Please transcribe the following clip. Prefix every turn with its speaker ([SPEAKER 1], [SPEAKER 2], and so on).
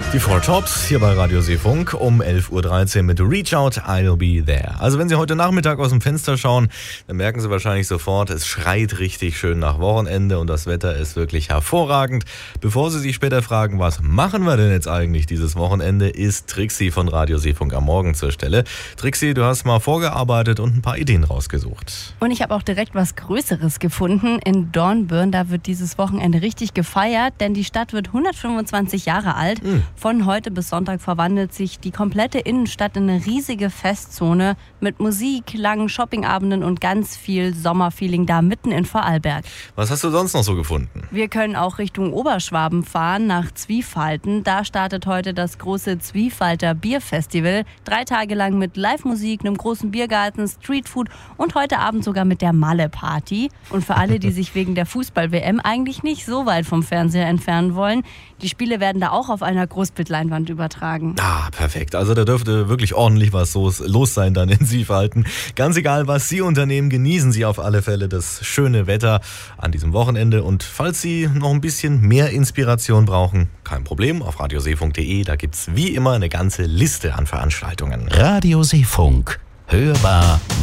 [SPEAKER 1] Die Four Tops hier bei Radio Seefunk um 11.13 Uhr mit Reach Out, I'll Be There. Also wenn Sie heute Nachmittag aus dem Fenster schauen, dann merken Sie wahrscheinlich sofort, es schreit richtig schön nach Wochenende und das Wetter ist wirklich hervorragend. Bevor Sie sich später fragen, was machen wir denn jetzt eigentlich dieses Wochenende, ist Trixie von Radio Seefunk am Morgen zur Stelle. Trixie, du hast mal vorgearbeitet und ein paar Ideen rausgesucht.
[SPEAKER 2] Und ich habe auch direkt was Größeres gefunden. In Dornbirn, da wird dieses Wochenende richtig gefeiert, denn die Stadt wird 125 Jahre alt. Von heute bis Sonntag verwandelt sich die komplette Innenstadt in eine riesige Festzone mit Musik, langen Shoppingabenden und ganz viel Sommerfeeling da mitten in Vorarlberg.
[SPEAKER 1] Was hast du sonst noch so gefunden?
[SPEAKER 2] Wir können auch Richtung Oberschwaben fahren, nach Zwiefalten. Da startet heute das große Zwiefalter Bierfestival. 3 Tage lang mit Live-Musik, einem großen Biergarten, Streetfood und heute Abend sogar mit der Malle-Party. Und für alle, die sich wegen der Fußball-WM eigentlich nicht so weit vom Fernseher entfernen wollen, die Spiele werden da auch auf einer Großbildleinwand übertragen.
[SPEAKER 1] Ah, perfekt. Also da dürfte wirklich ordentlich was los sein dann in Zwiefalten. Ganz egal, was Sie unternehmen, genießen Sie auf alle Fälle das schöne Wetter an diesem Wochenende. Und falls Sie noch ein bisschen mehr Inspiration brauchen, kein Problem, auf radioseefunk.de, da gibt's wie immer eine ganze Liste an Veranstaltungen.
[SPEAKER 3] Radio Seefunk. Hörbar